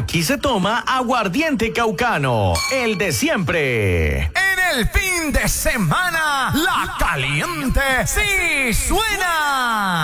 Aquí se toma aguardiente caucano, el de siempre. En el fin de semana, la caliente sí suena.